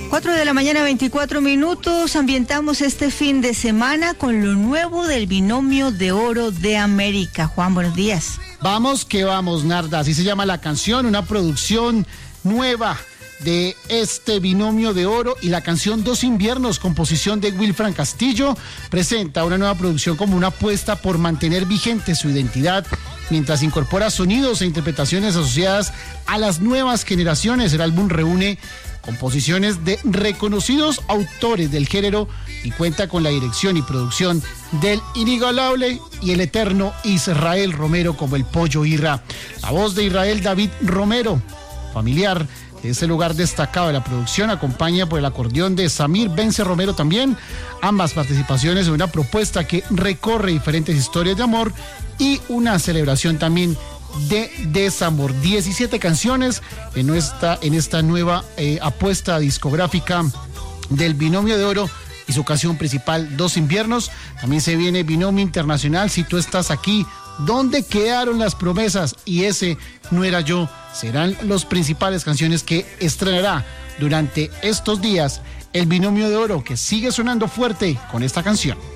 4 de la mañana, 24 minutos. Ambientamos este fin de semana con lo nuevo del Binomio de Oro de América. Juan, buenos días. Vamos que vamos, Narda. Así se llama la canción, una producción nueva de este Binomio de Oro, y la canción Dos Inviernos, composición de Wilfran Castillo, presenta una nueva producción como una apuesta por mantener vigente su identidad mientras incorpora sonidos e interpretaciones asociadas a las nuevas generaciones. El álbum reúne composiciones de reconocidos autores del género y cuenta con la dirección y producción del inigualable y el eterno Israel Romero como el Pollo Irra. La voz de Israel David Romero, familiar de ese lugar destacado de la producción, acompaña por el acordeón de Samir Bence Romero también. Ambas participaciones en una propuesta que recorre diferentes historias de amor y una celebración también de desamor. 17 canciones en esta nueva apuesta discográfica del Binomio de Oro y su canción principal, Dos Inviernos. También se viene Binomio Internacional, Si Tú Estás Aquí, ¿Dónde Quedaron las Promesas? Y Ese No Era Yo. Serán las principales canciones que estrenará durante estos días el Binomio de Oro, que sigue sonando fuerte con esta canción.